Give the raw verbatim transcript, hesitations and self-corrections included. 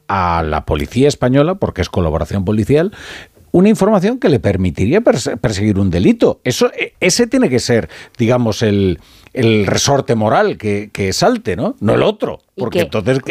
a la policía española, porque es colaboración policial, una información que le permitiría perse- perseguir un delito. Eso, ese tiene que ser, digamos, el, el resorte moral que, que salte, ¿no? No el otro. Porque entonces